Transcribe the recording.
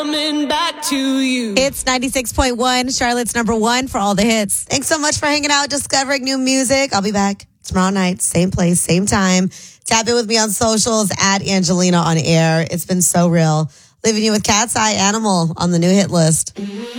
Coming back to you. It's 96.1, Charlotte's number one for all the hits. Thanks so much for hanging out, discovering new music. I'll be back tomorrow night, same place, same time. Tap in with me on socials at Angelina on air. It's been so real. Leaving you with Cat's Eye Animal on the new hit list.